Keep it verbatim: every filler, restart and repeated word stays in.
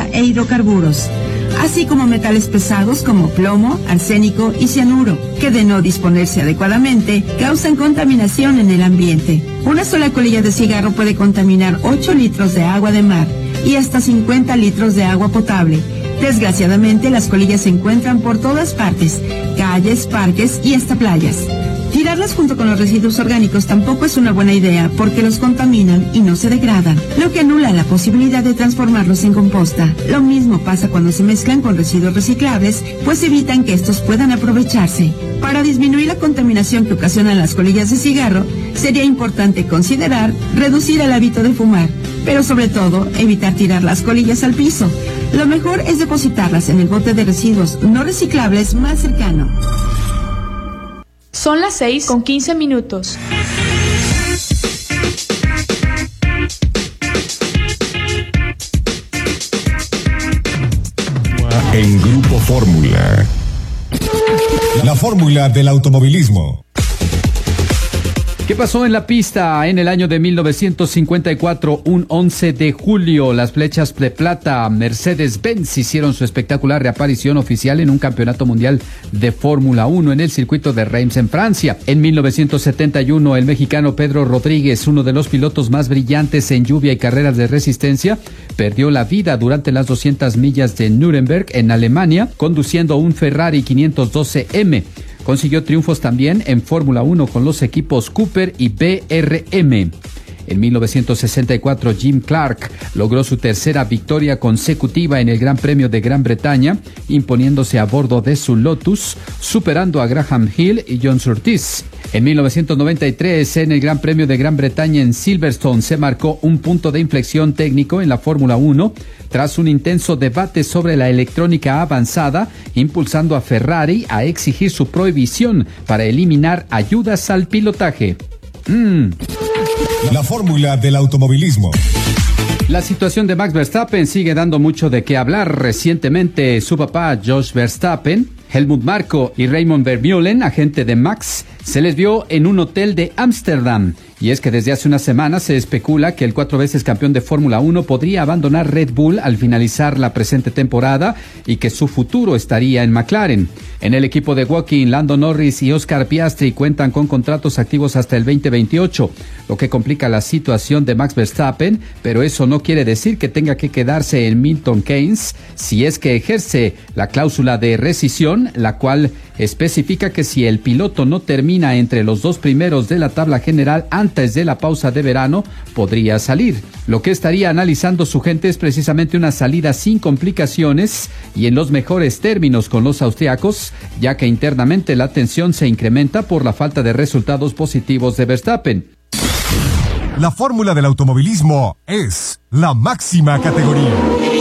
química e hidrocarburos, así como metales pesados como plomo, arsénico y cianuro, que de no disponerse adecuadamente causan contaminación en el ambiente. Una sola colilla de cigarro puede contaminar ocho litros de agua de mar y hasta cincuenta litros de agua potable. Desgraciadamente, las colillas se encuentran por todas partes, calles, parques y hasta playas. Tirarlas junto con los residuos orgánicos tampoco es una buena idea porque los contaminan y no se degradan, lo que anula la posibilidad de transformarlos en composta. Lo mismo pasa cuando se mezclan con residuos reciclables, pues evitan que estos puedan aprovecharse. Para disminuir la contaminación que ocasionan las colillas de cigarro, sería importante considerar reducir el hábito de fumar, pero sobre todo evitar tirar las colillas al piso. Lo mejor es depositarlas en el bote de residuos no reciclables más cercano. Son las seis con quince minutos. En Grupo Fórmula. La fórmula del automovilismo. ¿Qué pasó en la pista en el año de mil novecientos cincuenta y cuatro? Un once de julio, las flechas de plata Mercedes-Benz hicieron su espectacular reaparición oficial en un campeonato mundial de Fórmula uno en el circuito de Reims en Francia. En mil novecientos setenta y uno, el mexicano Pedro Rodríguez, uno de los pilotos más brillantes en lluvia y carreras de resistencia, perdió la vida durante las doscientas millas de Nuremberg en Alemania, conduciendo un Ferrari quinientos doce eme. Consiguió triunfos también en Fórmula uno con los equipos Cooper y B R M. En mil novecientos sesenta y cuatro, Jim Clark logró su tercera victoria consecutiva en el Gran Premio de Gran Bretaña, imponiéndose a bordo de su Lotus, superando a Graham Hill y John Surtees. En mil novecientos noventa y tres, en el Gran Premio de Gran Bretaña en Silverstone, se marcó un punto de inflexión técnico en la Fórmula uno, tras un intenso debate sobre la electrónica avanzada, impulsando a Ferrari a exigir su prohibición para eliminar ayudas al pilotaje. Mm. La fórmula del automovilismo. La situación de Max Verstappen sigue dando mucho de qué hablar. Recientemente, su papá, Jos Verstappen, Helmut Marko y Raymond Vermeulen, agente de Max, se les vio en un hotel de Ámsterdam. Y es que desde hace una semana se especula que el cuatro veces campeón de Fórmula uno podría abandonar Red Bull al finalizar la presente temporada y que su futuro estaría en McLaren. En el equipo de Woking, Lando Norris y Oscar Piastri cuentan con contratos activos hasta el veinte veintiocho, lo que complica la situación de Max Verstappen, pero eso no quiere decir que tenga que quedarse en Milton Keynes si es que ejerce la cláusula de rescisión, la cual especifica que si el piloto no termina entre los dos primeros de la tabla general antes de la pausa de verano, podría salir. Lo que estaría analizando su gente es precisamente una salida sin complicaciones y en los mejores términos con los austriacos, ya que internamente la tensión se incrementa por la falta de resultados positivos de Verstappen. La fórmula del automovilismo es la máxima categoría.